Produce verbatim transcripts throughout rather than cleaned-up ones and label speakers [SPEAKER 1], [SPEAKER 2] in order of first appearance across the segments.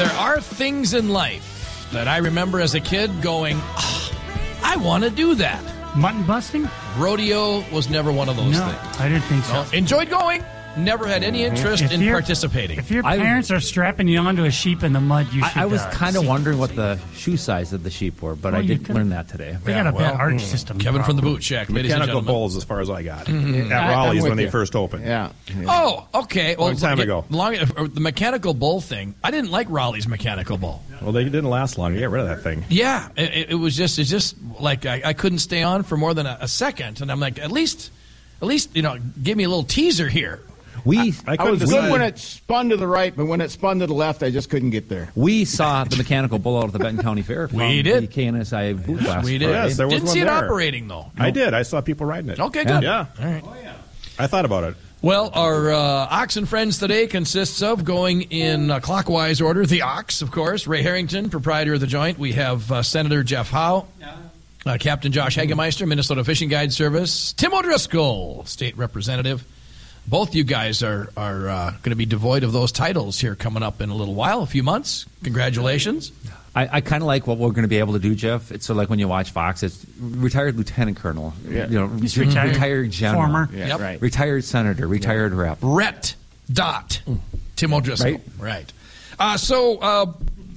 [SPEAKER 1] There are things in life that I remember as a kid going, oh, I want to do that.
[SPEAKER 2] Mutton busting?
[SPEAKER 1] Rodeo was never one of those
[SPEAKER 2] no,
[SPEAKER 1] things.
[SPEAKER 2] I didn't think so.
[SPEAKER 1] No, enjoyed going. Never had any interest
[SPEAKER 2] if
[SPEAKER 1] in participating.
[SPEAKER 2] If your parents I, are strapping you onto a sheep in the mud, you should
[SPEAKER 3] I, I was
[SPEAKER 2] uh,
[SPEAKER 3] kind of wondering what the shoe size of the sheep were, but
[SPEAKER 2] well,
[SPEAKER 3] I didn't
[SPEAKER 2] could,
[SPEAKER 3] learn that today.
[SPEAKER 2] They
[SPEAKER 1] yeah,
[SPEAKER 2] got a
[SPEAKER 1] well,
[SPEAKER 2] bad arch mm, system.
[SPEAKER 1] Kevin
[SPEAKER 2] problem.
[SPEAKER 1] from the Boot Shack, ladies and
[SPEAKER 4] Mechanical
[SPEAKER 1] gentlemen.
[SPEAKER 4] bulls, as far as I got.
[SPEAKER 1] Mm-hmm.
[SPEAKER 4] At
[SPEAKER 5] I,
[SPEAKER 4] Raleigh's when
[SPEAKER 5] you.
[SPEAKER 4] they first opened.
[SPEAKER 5] Yeah. yeah.
[SPEAKER 1] Oh, okay. Well,
[SPEAKER 4] Long time
[SPEAKER 1] get,
[SPEAKER 4] ago.
[SPEAKER 1] Long, uh, the mechanical bull thing, I didn't like Raleigh's mechanical bull.
[SPEAKER 4] Well, they didn't last long. You get rid of that thing.
[SPEAKER 1] Yeah, it, it was just, it's just like I, I couldn't stay on for more than a, a second, and I'm like, at least, at least, you know, give me a little teaser here.
[SPEAKER 3] We,
[SPEAKER 4] I, I,
[SPEAKER 5] I was
[SPEAKER 4] decide.
[SPEAKER 5] good when it spun to the right, but when it spun to the left, I just couldn't get there.
[SPEAKER 3] we saw the mechanical bull out at the Benton County Fair.
[SPEAKER 1] We
[SPEAKER 3] from
[SPEAKER 1] did.
[SPEAKER 3] The K N S I booth last
[SPEAKER 1] We did.
[SPEAKER 4] Yes, there was
[SPEAKER 1] Didn't
[SPEAKER 4] one
[SPEAKER 1] see it
[SPEAKER 4] there.
[SPEAKER 1] operating, though.
[SPEAKER 4] I did. I saw people riding it.
[SPEAKER 1] Okay, good.
[SPEAKER 4] Yeah.
[SPEAKER 1] All right.
[SPEAKER 4] I thought about it.
[SPEAKER 1] Well, our uh, Oxen Friends today consists of, going in uh, clockwise order, the Ox, of course, Ray Harrington, proprietor of the joint. We have uh, Senator Jeff Howe, uh, Captain Josh Hagemeister, Minnesota Fishing Guide Service, Tim O'Driscoll, state representative. Both you guys are, are uh, going to be devoid of those titles here coming up in a little while, a few months. Congratulations.
[SPEAKER 3] I, I kind of like what we're going to be able to do, Jeff. It's sort of like when you watch Fox. It's retired lieutenant colonel,
[SPEAKER 5] Yeah.
[SPEAKER 3] you know,
[SPEAKER 2] He's
[SPEAKER 3] re-
[SPEAKER 2] retired.
[SPEAKER 3] retired general,
[SPEAKER 2] Former.
[SPEAKER 5] Yeah,
[SPEAKER 1] Yep.
[SPEAKER 5] right.
[SPEAKER 3] retired senator, retired rep.
[SPEAKER 1] Rhett Dot. Tim O'Driscoll.
[SPEAKER 3] Right.
[SPEAKER 1] Right. Uh, so, uh,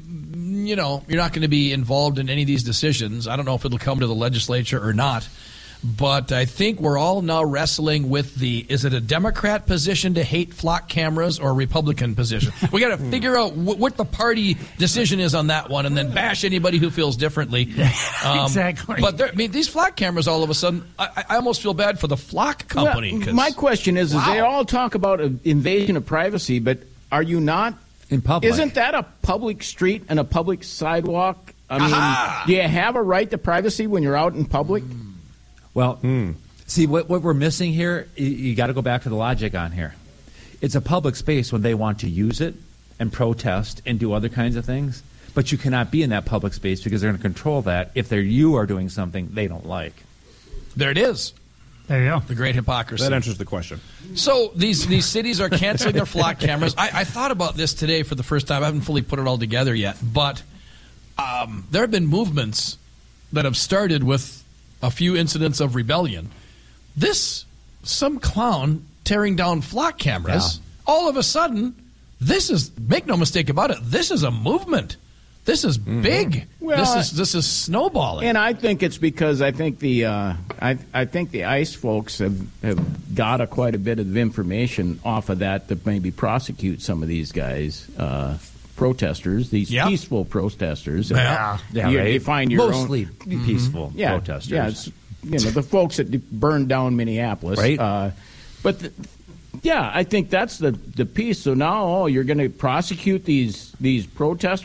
[SPEAKER 1] you know, you're not going to be involved in any of these decisions. I don't know if it'll come to the legislature or not. But I think we're all now wrestling with the, is it a Democrat position to hate flock cameras or a Republican position? We got to figure out wh- what the party decision is on that one and then bash anybody who feels differently. Um,
[SPEAKER 2] Exactly.
[SPEAKER 1] But there, I mean, these flock cameras, all of a sudden, I, I almost feel bad for the flock company.
[SPEAKER 5] Well,
[SPEAKER 1] 'cause-
[SPEAKER 5] my question is, is
[SPEAKER 1] Wow.
[SPEAKER 5] they all talk about uh, invasion of privacy, but are you not?
[SPEAKER 3] In public.
[SPEAKER 5] Isn't that a public street and a public sidewalk? I mean,
[SPEAKER 1] Aha!
[SPEAKER 5] do you have a right to privacy when you're out in public?
[SPEAKER 3] Well, see, what, what we're missing here, you, you got to go back to the logic on here. It's a public space when they want to use it and protest and do other kinds of things, but you cannot be in that public space because they're going to control that if they're you are doing something they don't like.
[SPEAKER 1] There it is.
[SPEAKER 2] There you go.
[SPEAKER 1] The great hypocrisy.
[SPEAKER 4] That answers the question.
[SPEAKER 1] So these these cities are canceling their flock cameras. I, I thought about this today for the first time. I haven't fully put it all together yet, but um, there have been movements that have started with a few incidents of rebellion. This, some clown tearing down flock cameras,
[SPEAKER 3] Yeah.
[SPEAKER 1] all of a sudden, this is, make no mistake about it, this is a movement. This is big.
[SPEAKER 5] Well,
[SPEAKER 1] this is this is snowballing.
[SPEAKER 5] And I think it's because I think the uh, I I think the ICE folks have, have got a quite a bit of information off of that to maybe prosecute some of these guys. Uh, protesters, these
[SPEAKER 1] Yep.
[SPEAKER 5] peaceful protesters.
[SPEAKER 1] Yeah.
[SPEAKER 3] Yeah,
[SPEAKER 5] you,
[SPEAKER 3] right.
[SPEAKER 5] you find your
[SPEAKER 3] Mostly
[SPEAKER 5] own,
[SPEAKER 3] peaceful
[SPEAKER 5] yeah,
[SPEAKER 3] protesters.
[SPEAKER 5] Yeah, it's, you know, the folks that burned down Minneapolis.
[SPEAKER 3] Right.
[SPEAKER 5] Uh, but, the, yeah, I think that's the, the piece. So now, oh, you're going to prosecute these these protesters?